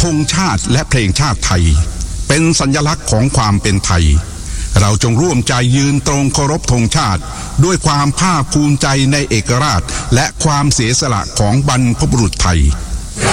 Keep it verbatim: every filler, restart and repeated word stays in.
งชาติและเพลงชาติไทยเป็นสัญลักษณ์ของความเป็นไทยเราจงร่วมใจยืนตรงเคารพธงชาติด้วยความภาคภูมิใจในเอกราชและความเสียสละของบรรพบุรุษไทย